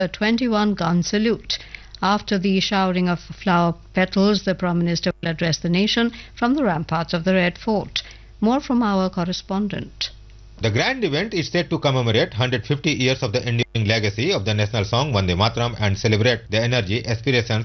a 21-gun salute. After the showering of flower petals, the Prime Minister will address the nation from the ramparts of the Red Fort. More from our correspondent. The grand event is set to commemorate 150 years of the enduring legacy of the national song Vande Mataram and celebrate the energy, aspirations